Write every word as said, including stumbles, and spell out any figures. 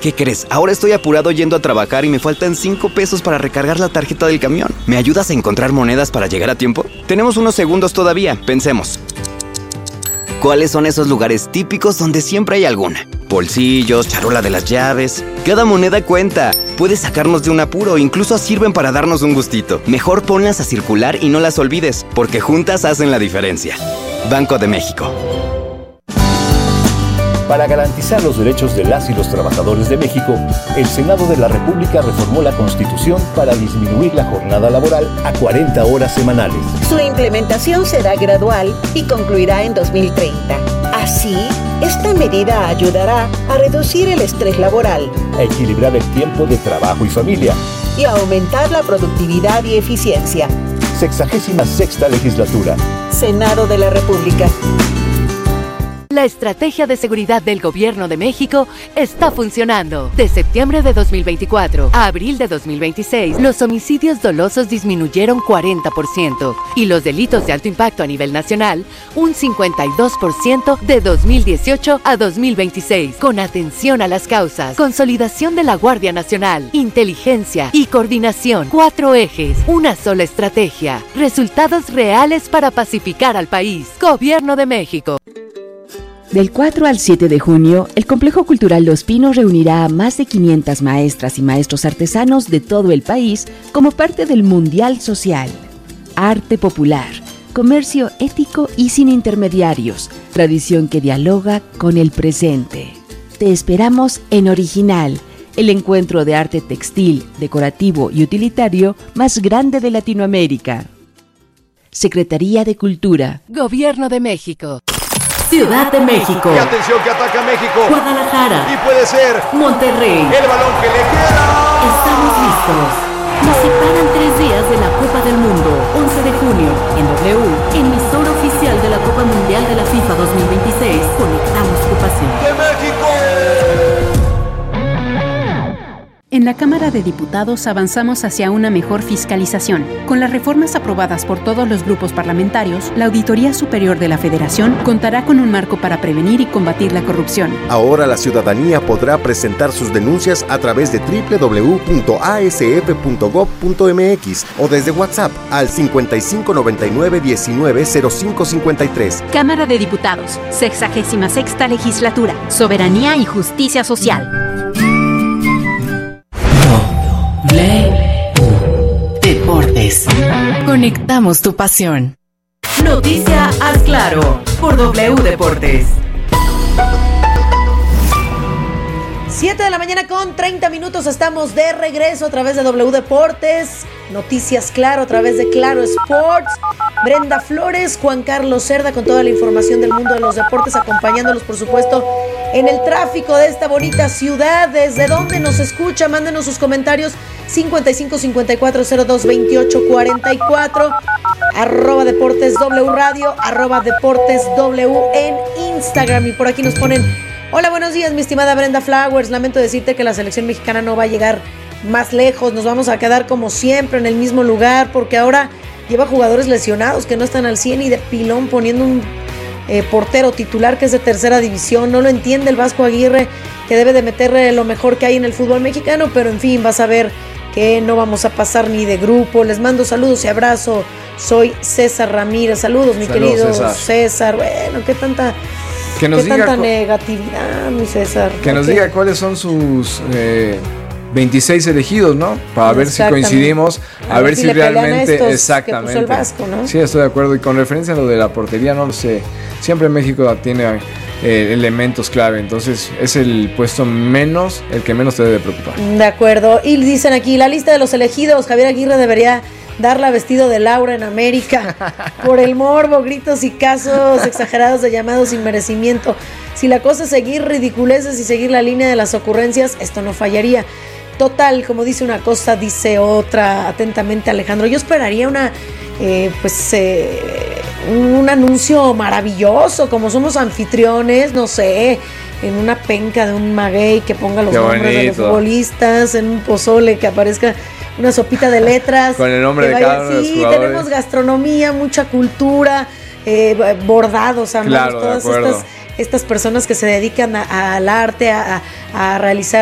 ¿Qué crees? Ahora estoy apurado yendo a trabajar y me faltan cinco pesos para recargar la tarjeta del camión. ¿Me ayudas a encontrar monedas para llegar a tiempo? Tenemos unos segundos todavía, pensemos. ¿Cuáles son esos lugares típicos donde siempre hay alguna? Bolsillos, charola de las llaves. Cada moneda cuenta. Puede sacarnos de un apuro, incluso sirven para darnos un gustito. Mejor ponlas a circular y no las olvides, porque juntas hacen la diferencia. Banco de México. Para garantizar los derechos de las y los trabajadores de México, el Senado de la República reformó la Constitución para disminuir la jornada laboral a cuarenta horas semanales. Su implementación será gradual y concluirá en dos mil treinta. Así, esta medida ayudará a reducir el estrés laboral, a equilibrar el tiempo de trabajo y familia y a aumentar la productividad y eficiencia. Sexagésima sexta legislatura. Senado de la República. La estrategia de seguridad del Gobierno de México está funcionando. De septiembre de dos mil veinticuatro a abril de dos mil veintiséis, los homicidios dolosos disminuyeron cuarenta por ciento y los delitos de alto impacto a nivel nacional un cincuenta y dos por ciento de dos mil dieciocho a dos mil veintiséis. Con atención a las causas, consolidación de la Guardia Nacional, inteligencia y coordinación. Cuatro ejes, una sola estrategia. Resultados reales para pacificar al país. Gobierno de México. Del cuatro al siete de junio, el Complejo Cultural Los Pinos reunirá a más de quinientas maestras y maestros artesanos de todo el país como parte del Mundial Social. Arte popular, comercio ético y sin intermediarios, tradición que dialoga con el presente. Te esperamos en Original, el encuentro de arte textil, decorativo y utilitario más grande de Latinoamérica. Secretaría de Cultura. Gobierno de México. Ciudad de México. Y atención que ataca México. Guadalajara. Y puede ser Monterrey. El balón que le queda. Estamos listos. Nos separan tres días de la Copa del Mundo. once de junio, en W, emisora oficial de la Copa Mundial de la FIFA dos mil veintiséis. Conectamos tu pasión. ¡De México! En la Cámara de Diputados avanzamos hacia una mejor fiscalización. Con las reformas aprobadas por todos los grupos parlamentarios, la Auditoría Superior de la Federación contará con un marco para prevenir y combatir la corrupción. Ahora la ciudadanía podrá presentar sus denuncias a través de doble u doble u doble u punto a s f punto gob punto m x o desde WhatsApp al cincuenta y cinco noventa y nueve diecinueve cero cinco cincuenta y tres. Cámara de Diputados, sexagésima sexta legislatura, soberanía y justicia social. Deportes. Conectamos tu pasión. Noticia Haz Claro por W Deportes. siete de la mañana con treinta minutos, estamos de regreso a través de W Deportes, Noticias Claro a través de Claro Sports. Brenda Flores, Juan Carlos Cerda con toda la información del mundo de los deportes, acompañándolos por supuesto en el tráfico de esta bonita ciudad. ¿Desde dónde nos escucha? Mándenos sus comentarios cincuenta y cinco cincuenta y cuatro cero dos veintiocho cuarenta y cuatro, arroba Deportes W Radio, arroba Deportes W en Instagram. Y por aquí nos ponen: hola, buenos días mi estimada Brenda Flowers, lamento decirte que la selección mexicana no va a llegar más lejos, nos vamos a quedar como siempre en el mismo lugar, porque ahora lleva jugadores lesionados que no están al cien y de pilón poniendo un eh, portero titular que es de tercera división. No lo entiende el Vasco Aguirre, que debe de meterle lo mejor que hay en el fútbol mexicano, pero en fin, vas a ver que no vamos a pasar ni de grupo. Les mando saludos y abrazo, soy César Ramírez. Saludos mi saludos, querido César. César, bueno, qué tanta... Que nos ¿Qué diga tanta cu- negatividad, mi César? Que nos okay. diga cuáles son sus eh, veintiséis elegidos, ¿no? Para ver si coincidimos, a, a ver, ver si, si realmente, exactamente. Que puso el Vasco, ¿no? Sí, estoy de acuerdo. Y con referencia a lo de la portería, no lo sé. Siempre México tiene eh, elementos clave, entonces es el puesto menos, el que menos te debe preocupar. De acuerdo. Y dicen aquí, la lista de los elegidos, Javier Aguirre debería darla vestido de Laura en América por el morbo, gritos y casos exagerados de llamados sin merecimiento. Si la cosa es seguir ridiculeces y seguir la línea de las ocurrencias, esto no fallaría. Total, como dice una cosa, dice otra. Atentamente, Alejandro. Yo esperaría una eh, pues eh, un anuncio maravilloso, como somos anfitriones, no sé, en una penca de un maguey que ponga los Qué nombres bonito. de los futbolistas, en un pozole que aparezca una sopita de letras con el nombre de cada uno de los jugadores. Sí, tenemos gastronomía, mucha cultura, eh, bordados, amamos, claro, todas estas, estas personas que se dedican a, a, al arte, a, a realizar